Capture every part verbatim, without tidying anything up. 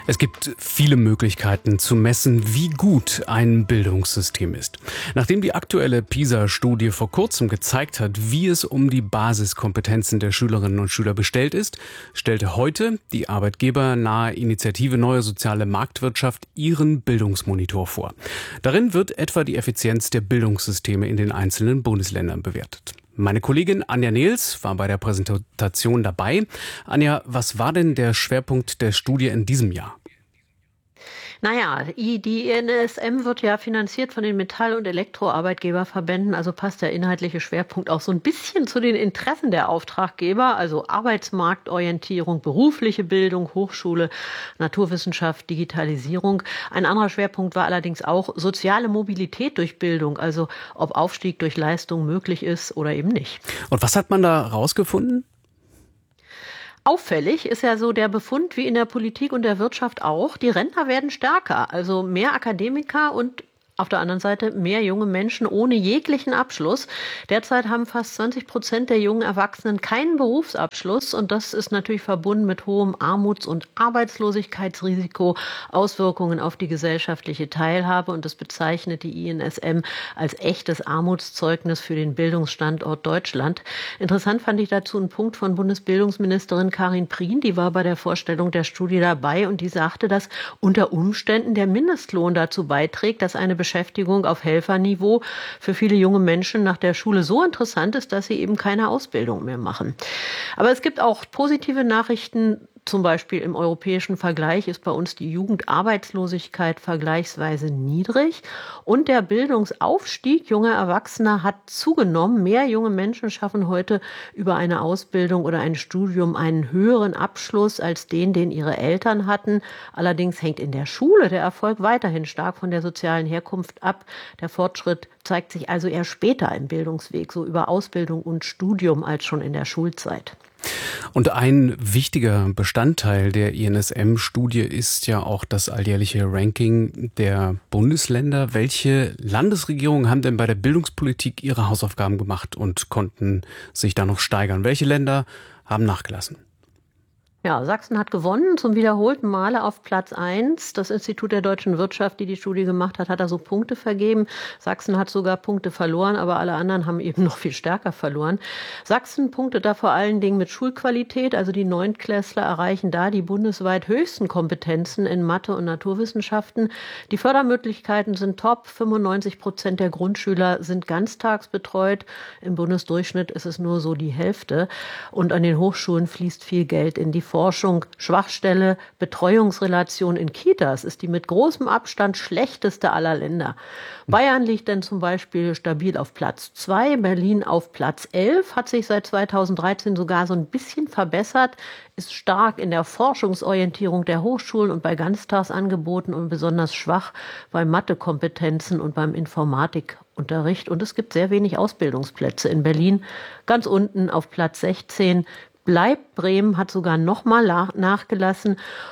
Es gibt viele Möglichkeiten zu messen, wie gut ein Bildungssystem ist. Nachdem die aktuelle PISA-Studie vor kurzem gezeigt hat, wie es um die Basiskompetenzen der Schülerinnen und Schüler bestellt ist, stellte heute die arbeitgebernahe Initiative Neue Soziale Marktwirtschaft ihren Bildungsmonitor vor. Darin wird etwa die Effizienz der Bildungssysteme in den einzelnen Bundesländern bewertet. Meine Kollegin Anja Nehls war bei der Präsentation dabei. Anja, was war denn der Schwerpunkt der Studie in diesem Jahr? Naja, die I N S M wird ja finanziert von den Metall- und Elektroarbeitgeberverbänden, also passt der inhaltliche Schwerpunkt auch so ein bisschen zu den Interessen der Auftraggeber, also Arbeitsmarktorientierung, berufliche Bildung, Hochschule, Naturwissenschaft, Digitalisierung. Ein anderer Schwerpunkt war allerdings auch soziale Mobilität durch Bildung, also ob Aufstieg durch Leistung möglich ist oder eben nicht. Und was hat man da rausgefunden? Auffällig ist ja so der Befund wie in der Politik und der Wirtschaft auch, die Rentner werden stärker, also mehr Akademiker und auf der anderen Seite mehr junge Menschen ohne jeglichen Abschluss. Derzeit haben fast zwanzig Prozent der jungen Erwachsenen keinen Berufsabschluss und das ist natürlich verbunden mit hohem Armuts- und Arbeitslosigkeitsrisiko, Auswirkungen auf die gesellschaftliche Teilhabe und das bezeichnet die I N S M als echtes Armutszeugnis für den Bildungsstandort Deutschland. Interessant fand ich dazu einen Punkt von Bundesbildungsministerin Karin Prien, die war bei der Vorstellung der Studie dabei und die sagte, dass unter Umständen der Mindestlohn dazu beiträgt, dass eine Beschäftigung auf Helferniveau für viele junge Menschen nach der Schule so interessant ist, dass sie eben keine Ausbildung mehr machen. Aber es gibt auch positive Nachrichten. Zum Beispiel im europäischen Vergleich ist bei uns die Jugendarbeitslosigkeit vergleichsweise niedrig und der Bildungsaufstieg junger Erwachsener hat zugenommen. Mehr junge Menschen schaffen heute über eine Ausbildung oder ein Studium einen höheren Abschluss als den, den ihre Eltern hatten. Allerdings hängt in der Schule der Erfolg weiterhin stark von der sozialen Herkunft ab. Der Fortschritt zeigt sich also eher später im Bildungsweg, so über Ausbildung und Studium als schon in der Schulzeit. Und ein wichtiger Bestandteil der I N S M-Studie ist ja auch das alljährliche Ranking der Bundesländer. Welche Landesregierungen haben denn bei der Bildungspolitik ihre Hausaufgaben gemacht und konnten sich da noch steigern? Welche Länder haben nachgelassen? Ja, Sachsen hat gewonnen, zum wiederholten Male auf Platz eins. Das Institut der deutschen Wirtschaft, die die Studie gemacht hat, hat da so Punkte vergeben. Sachsen hat sogar Punkte verloren, aber alle anderen haben eben noch viel stärker verloren. Sachsen punktet da vor allen Dingen mit Schulqualität, also die Neuntklässler erreichen da die bundesweit höchsten Kompetenzen in Mathe und Naturwissenschaften. Die Fördermöglichkeiten sind top, fünfundneunzig Prozent der Grundschüler sind ganztags betreut. Im Bundesdurchschnitt ist es nur so die Hälfte. Und an den Hochschulen fließt viel Geld in die Forschung. Schwachstelle, Betreuungsrelation in Kitas ist die mit großem Abstand schlechteste aller Länder. Bayern liegt dann zum Beispiel stabil auf Platz zwei, Berlin auf Platz elf, hat sich seit zweitausenddreizehn sogar so ein bisschen verbessert, ist stark in der Forschungsorientierung der Hochschulen und bei Ganztagsangeboten und besonders schwach bei Mathekompetenzen und beim Informatikunterricht. Und es gibt sehr wenig Ausbildungsplätze in Berlin, ganz unten auf Platz sechzehn. Bleibt Bremen, hat sogar noch mal nachgelassen,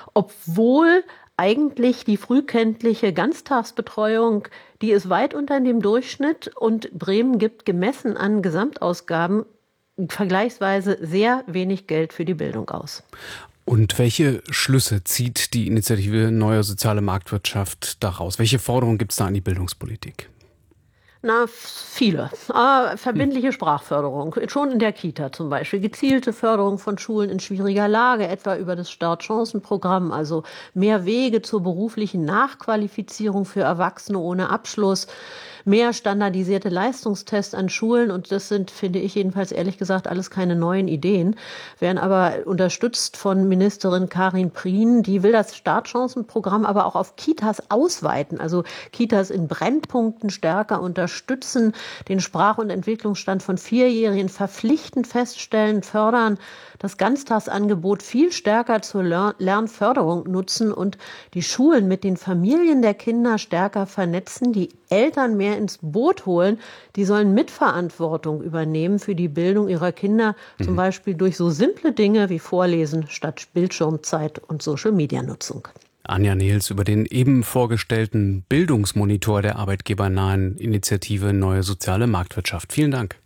obwohl eigentlich die frühkindliche Ganztagsbetreuung, die ist weit unter dem Durchschnitt und Bremen gibt gemessen an Gesamtausgaben vergleichsweise sehr wenig Geld für die Bildung aus. Und welche Schlüsse zieht die Initiative Neue Soziale Marktwirtschaft daraus? Welche Forderungen gibt es da an die Bildungspolitik? Na, viele. Ah, verbindliche Sprachförderung, schon in der Kita zum Beispiel. Gezielte Förderung von Schulen in schwieriger Lage, etwa über das Startchancenprogramm, also mehr Wege zur beruflichen Nachqualifizierung für Erwachsene ohne Abschluss, mehr standardisierte Leistungstests an Schulen und das sind, finde ich jedenfalls ehrlich gesagt, alles keine neuen Ideen, werden aber unterstützt von Ministerin Karin Prien. Die will das Startchancenprogramm aber auch auf Kitas ausweiten, also Kitas in Brennpunkten stärker unterstützen, den Sprach- und Entwicklungsstand von Vierjährigen verpflichtend feststellen, fördern, das Ganztagsangebot viel stärker zur Lern- Lernförderung nutzen und die Schulen mit den Familien der Kinder stärker vernetzen, die Eltern mehr ins Boot holen, die sollen Mitverantwortung übernehmen für die Bildung ihrer Kinder, mhm. zum Beispiel durch so simple Dinge wie Vorlesen statt Bildschirmzeit und Social-Media-Nutzung. Anja Nehls über den eben vorgestellten Bildungsmonitor der arbeitgebernahen Initiative Neue Soziale Marktwirtschaft. Vielen Dank.